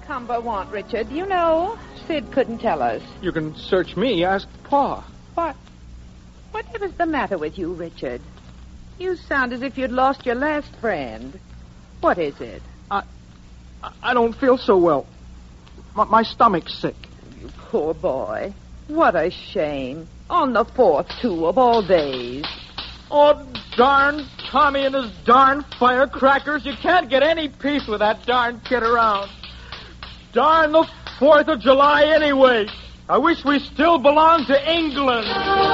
Cumber want, Richard? You know, Sid couldn't tell us. You can search me. Ask Pa. Whatever's the matter with you, Richard? You sound as if you'd lost your last friend. What is it? I don't feel so well. My stomach's sick. You poor boy. What a shame. On the 4th, too, of all days. Oh, darn Tommy and his darn firecrackers. You can't get any peace with that darn kid around. Darn the 4th of July anyway. I wish we still belonged to England.